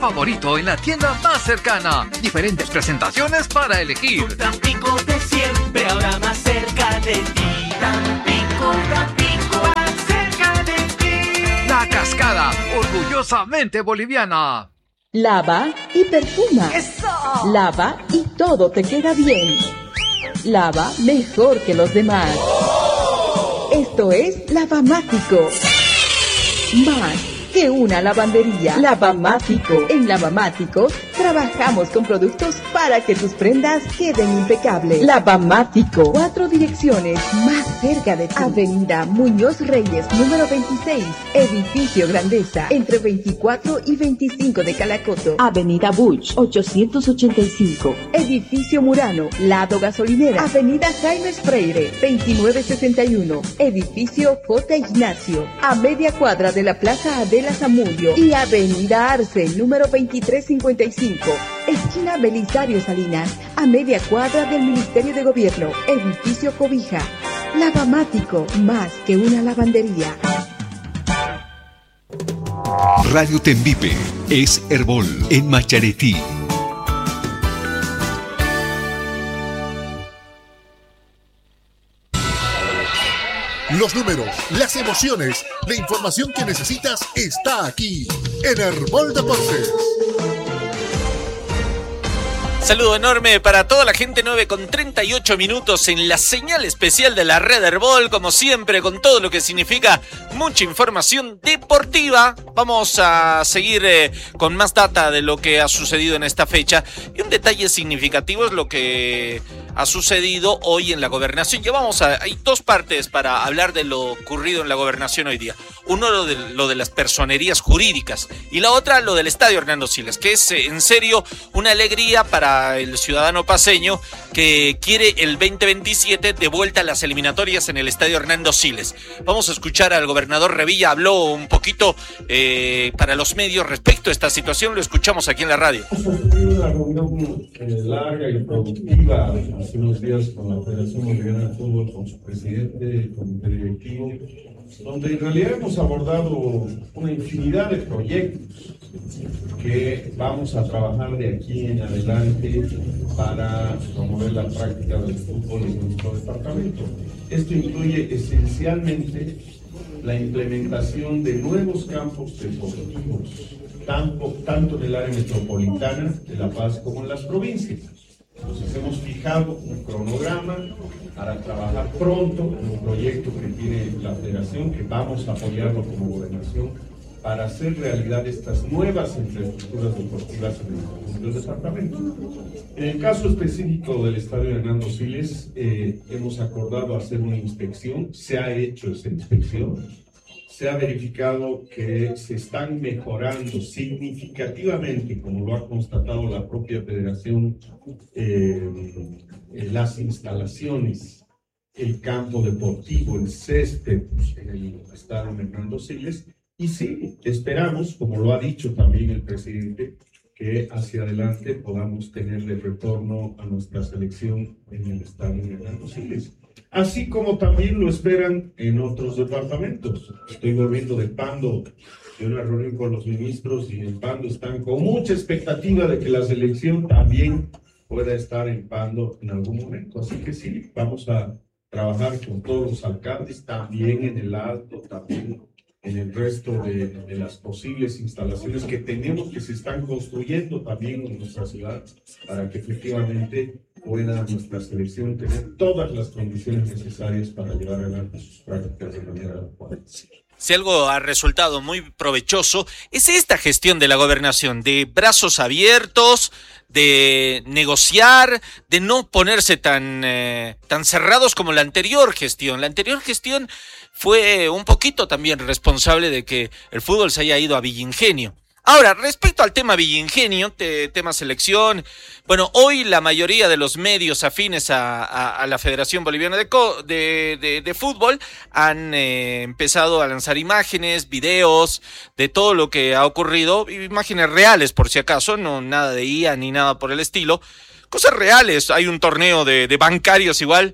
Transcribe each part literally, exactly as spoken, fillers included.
Favorito en la tienda más cercana. Diferentes presentaciones para elegir. Tu Tampico de siempre, ahora más cerca de ti. Tampico, Tampico, más cerca de ti. La Cascada, orgullosamente boliviana. Lava y perfuma. ¡Eso! Lava y todo te queda bien. Lava mejor que los demás. ¡Oh! Esto es Lavamático. Más que una lavandería. Lavamático. En Lavamático trabajamos con productos para que tus prendas queden impecables. Lavamático. Cuatro direcciones más cerca de ti. Avenida Muñoz Reyes, número veintiséis. Edificio Grandeza, entre veinticuatro y veinticinco de Calacoto. Avenida Buch, ochocientos ochenta y cinco. Edificio Murano, lado gasolinera. Avenida Jaime Freire, veintinueve sesenta y uno. Edificio J. Ignacio, a media cuadra de la Plaza Adela Zamudio. Y Avenida Arce, número veintitrés cincuenta y cinco. Esquina Belisario Salinas, a media cuadra del Ministerio de Gobierno. Edificio Cobija. Lavamático, más que una lavandería. Radio Tembipe es Herbol en Macharetí. Los números, las emociones, la información que necesitas está aquí en Herbol Deportes. Saludo enorme para toda la gente. Nueve con treinta y ocho minutos en la señal especial de la red Herbol, como siempre, con todo lo que significa mucha información deportiva. Vamos a seguir eh, con más data de lo que ha sucedido en esta fecha. Y un detalle significativo es lo que ha sucedido hoy en la gobernación. Llevamos a, hay dos partes para hablar de lo ocurrido en la gobernación hoy día. Uno lo de, lo de las personerías jurídicas y la otra lo del estadio Hernando Siles, que es eh, en serio una alegría para el ciudadano paceño que quiere el veinte veintisiete de vuelta a las eliminatorias en el estadio Hernando Siles. Vamos a escuchar al gobernador Revilla, habló un poquito eh, para los medios respecto a esta situación, lo escuchamos aquí en la radio. Hemos tenido una reunión eh, larga y productiva hace unos días con la Federación Boliviana de Fútbol, con su presidente, el comité directivo, donde en realidad hemos abordado una infinidad de proyectos que vamos a trabajar de aquí en adelante para promover la práctica del fútbol en nuestro departamento. Esto incluye esencialmente la implementación de nuevos campos deportivos, tanto, tanto en el área metropolitana de La Paz como en las provincias. Entonces hemos fijado un cronograma para trabajar pronto en un proyecto que tiene la Federación, que vamos a apoyarlo como gobernación, para hacer realidad estas nuevas infraestructuras deportivas en el conjunto del departamento. En el caso específico del estadio Hernando Siles, eh, hemos acordado hacer una inspección, se ha hecho esa inspección, se ha verificado que se están mejorando significativamente, como lo ha constatado la propia Federación, eh, las instalaciones, el campo deportivo, el césped en el estadio Hernando Siles. Y sí, esperamos, como lo ha dicho también el presidente, que hacia adelante podamos tener de retorno a nuestra selección en el estadio Hernando Siles. Así como también lo esperan en otros departamentos. Estoy volviendo de Pando, de una reunión con los ministros, y en Pando están con mucha expectativa de que la selección también pueda estar en Pando en algún momento. Así que sí, vamos a trabajar con todos los alcaldes, también en el Alto, también en el resto de, de las posibles instalaciones que tenemos, que se están construyendo también en nuestra ciudad, para que efectivamente pueda nuestra selección tener todas las condiciones necesarias para llevar adelante sus prácticas de manera adecuada. Si algo ha resultado muy provechoso, es esta gestión de la gobernación, de brazos abiertos, de negociar, de no ponerse tan, eh, tan cerrados como la anterior gestión. La anterior gestión fue un poquito también responsable de que el fútbol se haya ido a Villingenio. Ahora, respecto al tema Villingenio, te, tema selección, bueno, hoy la mayoría de los medios afines a, a, a la Federación Boliviana de, Co, de, de, de Fútbol han eh, empezado a lanzar imágenes, videos de todo lo que ha ocurrido, imágenes reales por si acaso, no nada de I A ni nada por el estilo, cosas reales. Hay un torneo de, de bancarios igual,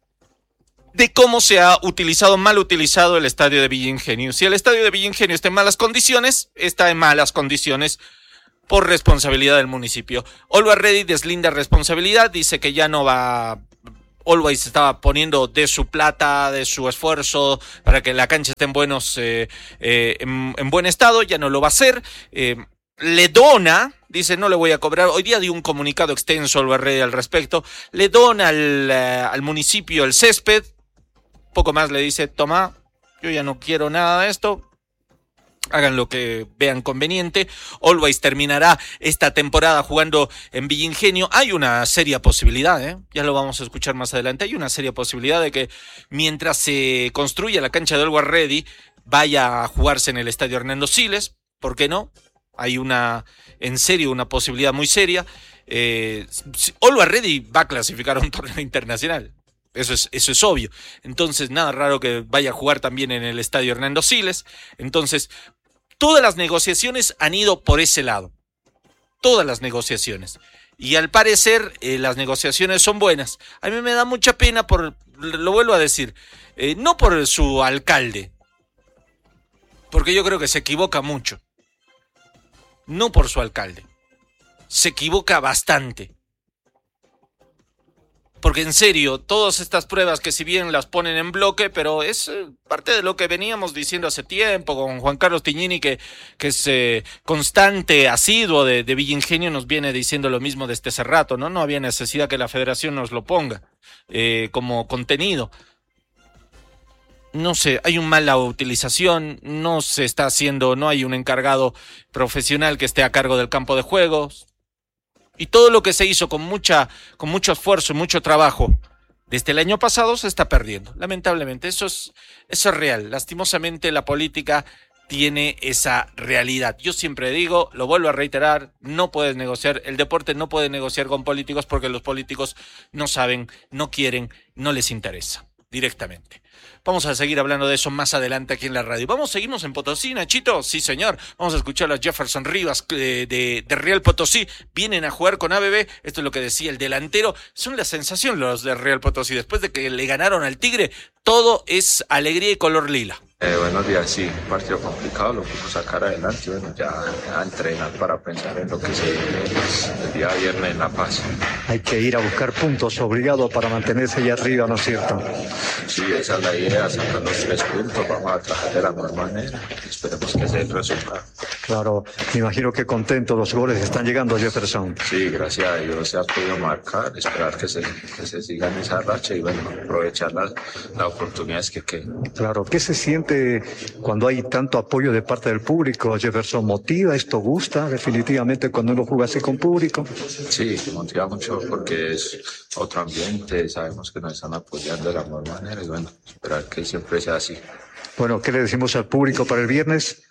de cómo se ha utilizado, mal utilizado el estadio de Villingenio. Si el estadio de Villingenio está en malas condiciones, está en malas condiciones por responsabilidad del municipio. Always Ready deslinda responsabilidad, dice que ya no va... Always estaba poniendo de su plata, de su esfuerzo para que la cancha esté en buenos, eh, eh, en, en buen estado, ya no lo va a hacer. Eh, le dona, dice, no le voy a cobrar. Hoy día dio un comunicado extenso Always Ready al respecto. Le dona al, uh, al municipio el césped. Poco más le dice, toma, yo ya no quiero nada de esto. Hagan lo que vean conveniente. Always terminará esta temporada jugando en Villa Ingenio. Hay una seria posibilidad, ¿eh? Ya lo vamos a escuchar más adelante. Hay una seria posibilidad de que mientras se construya la cancha de Always Ready, vaya a jugarse en el estadio Hernando Siles. ¿Por qué no? Hay una, en serio, una posibilidad muy seria. Eh, Always Ready va a clasificar a un torneo internacional. Eso es, eso es obvio. Entonces, nada raro que vaya a jugar también en el estadio Hernando Siles. Entonces, todas las negociaciones han ido por ese lado. Todas las negociaciones. Y al parecer, eh, las negociaciones son buenas. A mí me da mucha pena por, lo vuelvo a decir, eh, no por su alcalde, porque yo creo que se equivoca mucho. No por su alcalde. Se equivoca bastante. Porque en serio, todas estas pruebas que si bien las ponen en bloque, pero es eh, parte de lo que veníamos diciendo hace tiempo con Juan Carlos Tignini, que, que es eh, constante, asiduo de, de Villa Ingenio, nos viene diciendo lo mismo desde hace rato, ¿no? No había necesidad que la federación nos lo ponga eh, como contenido. No sé, hay una mala utilización, no se está haciendo, no hay un encargado profesional que esté a cargo del campo de juegos. Y todo lo que se hizo con mucha, con mucho esfuerzo y mucho trabajo desde el año pasado se está perdiendo. Lamentablemente, eso es, eso es real. Lastimosamente la política tiene esa realidad. Yo siempre digo, lo vuelvo a reiterar, no puedes negociar, el deporte no puede negociar con políticos porque los políticos no saben, no quieren, no les interesa directamente. Vamos a seguir hablando de eso más adelante aquí en la radio. Vamos, seguimos en Potosí, Nachito. Sí, señor. Vamos a escuchar a Jefferson Rivas de, de, de Real Potosí. Vienen a jugar con A B B. Esto es lo que decía el delantero. Son la sensación los de Real Potosí. Después de que le ganaron al Tigre, todo es alegría y color lila. Eh, buenos días, sí, un partido complicado, lo pudimos sacar adelante, bueno, ya a entrenar para pensar en lo que se viene el día viernes en La Paz. Hay que ir a buscar puntos obligados para mantenerse allá arriba, ¿no es cierto? Sí, esa es la idea, sacar los tres puntos, vamos a trabajar de la mejor manera, esperemos que sea el resultado. Claro, me imagino que contento, los goles están llegando a Jefferson. Sí, gracias a Dios se ha podido marcar, esperar que se, que se siga en esa racha y bueno, aprovechar las la oportunidades que queden. Claro, ¿qué se siente cuando hay tanto apoyo de parte del público? Jefferson, ¿motiva? ¿Esto gusta definitivamente cuando uno juega así con público? Sí, motiva mucho porque es otro ambiente, sabemos que nos están apoyando de la mejor manera y bueno, esperar que siempre sea así. Bueno, ¿qué le decimos al público para el viernes?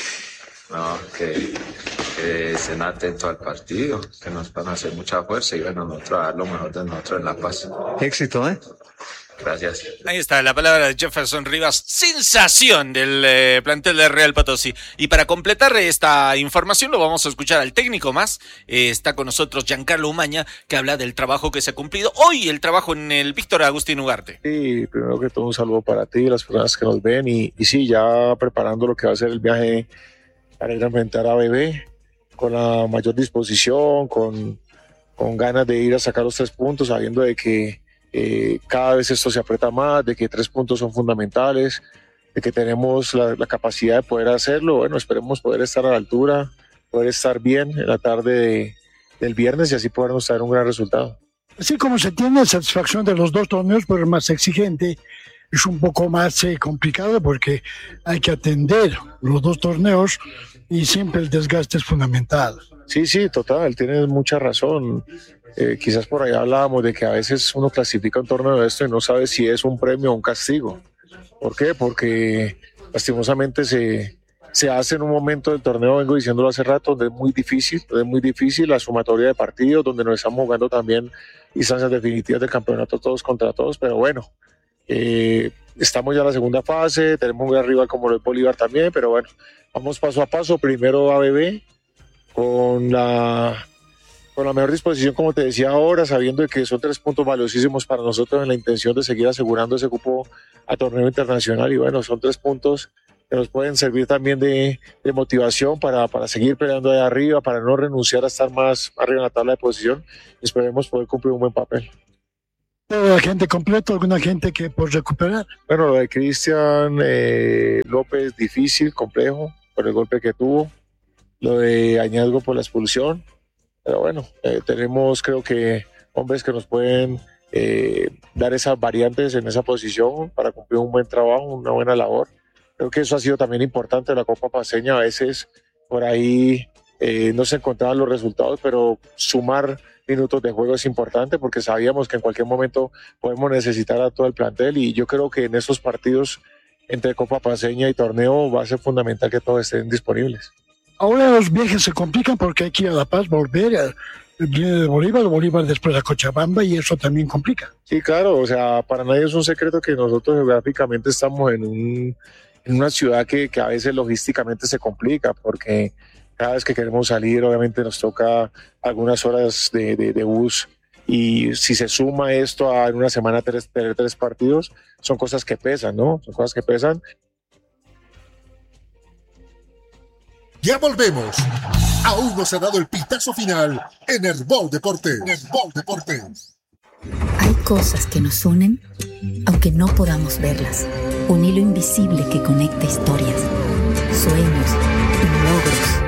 No, que, que estén atentos al partido, que nos van a hacer mucha fuerza y bueno, nosotros a dar lo mejor de nosotros en La Paz. Éxito, ¿eh? Gracias. Ahí está la palabra de Jefferson Rivas, sensación del eh, plantel de Real Potosí. Y para completar esta información lo vamos a escuchar al técnico más. Eh, está con nosotros Giancarlo Umaña, que habla del trabajo que se ha cumplido hoy, el trabajo en el Víctor Agustín Ugarte. Sí, primero que todo un saludo para ti, las personas que nos ven y, y sí, ya preparando lo que va a ser el viaje para ir a enfrentar a A B B con la mayor disposición, con, con ganas de ir a sacar los tres puntos, sabiendo de que Eh, cada vez esto se aprieta más, de que tres puntos son fundamentales, de que tenemos la, la capacidad de poder hacerlo. Bueno, esperemos poder estar a la altura, poder estar bien en la tarde de, del viernes y así podernos traer un gran resultado. Así como se tiene satisfacción de los dos torneos, pero el más exigente es un poco más eh, complicado porque hay que atender los dos torneos y siempre el desgaste es fundamental. Sí, sí, total, tienes mucha razón. Eh, quizás por ahí hablábamos de que a veces uno clasifica un torneo de esto y no sabe si es un premio o un castigo. ¿Por qué? Porque lastimosamente se, se hace en un momento del torneo, vengo diciéndolo hace rato, donde es muy difícil, donde es muy difícil la sumatoria de partidos, donde nos estamos jugando también instancias definitivas del campeonato todos contra todos, pero bueno, eh, estamos ya en la segunda fase, tenemos un gran rival como el Bolívar también, pero bueno, vamos paso a paso. Primero A B B con la... con la mejor disposición, como te decía ahora, sabiendo de que son tres puntos valiosísimos para nosotros en la intención de seguir asegurando ese cupo a torneo internacional y bueno, son tres puntos que nos pueden servir también de, de motivación para, para seguir peleando ahí arriba, para no renunciar a estar más arriba en la tabla de posición. Esperemos poder cumplir un buen papel. ¿La gente completa, alguna gente que por recuperar? Bueno, lo de Cristian eh, López, difícil, complejo, por el golpe que tuvo. Lo de Añazgo por la expulsión. Pero bueno, eh, tenemos creo que hombres que nos pueden eh, dar esas variantes en esa posición para cumplir un buen trabajo, una buena labor. Creo que eso ha sido también importante en la Copa Paceña. A veces por ahí eh, no se encontraban los resultados, pero sumar minutos de juego es importante porque sabíamos que en cualquier momento podemos necesitar a todo el plantel y yo creo que en esos partidos entre Copa Paceña y torneo va a ser fundamental que todos estén disponibles. Ahora los viajes se complican porque hay que ir a La Paz, volver, a, viene de Bolívar, Bolívar después a Cochabamba y eso también complica. Sí, claro, o sea, para nadie es un secreto que nosotros geográficamente estamos en, un, en una ciudad que, que a veces logísticamente se complica porque cada vez que queremos salir obviamente nos toca algunas horas de, de, de bus y si se suma esto a en una semana tener tres, tres partidos, son cosas que pesan, ¿no? Son cosas que pesan. Ya volvemos. Aún no se ha dado el pitazo final en Herbol Deportes. Herbol Deportes. Hay cosas que nos unen, aunque no podamos verlas. Un hilo invisible que conecta historias, sueños y logros.